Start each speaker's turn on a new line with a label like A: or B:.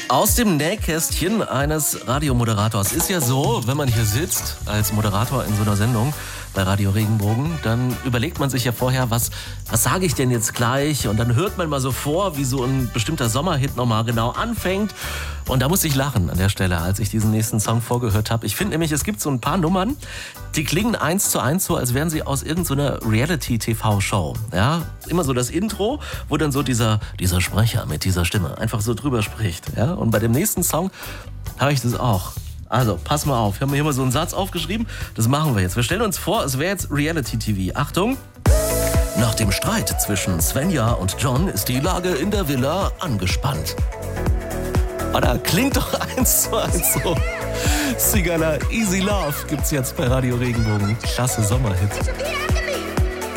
A: Aus dem Nähkästchen eines Radiomoderators. Ist ja so, wenn man hier sitzt als Moderator in so einer Sendung bei Radio Regenbogen, dann überlegt man sich ja vorher, was sage ich denn jetzt gleich? Und dann hört man mal so vor, wie so ein bestimmter Sommerhit nochmal genau anfängt. Und da musste ich lachen an der Stelle, als ich diesen nächsten Song vorgehört habe. Ich finde nämlich, es gibt so ein paar Nummern, die klingen 1:1 so, als wären sie aus irgendeiner Reality-TV-Show. Ja, immer so das Intro, wo dann so dieser Sprecher mit dieser Stimme einfach so drüber spricht. Ja, und bei dem nächsten Song habe ich das auch. Also, pass mal auf. Wir haben hier mal so einen Satz aufgeschrieben. Das machen wir jetzt. Wir stellen uns vor, es wäre jetzt Reality-TV. Achtung! Nach dem Streit zwischen Svenja und John ist die Lage in der Villa angespannt. Oder klingt doch 1:1 so. Sigala Easy Love gibt's jetzt bei Radio Regenbogen. Klasse Sommerhit.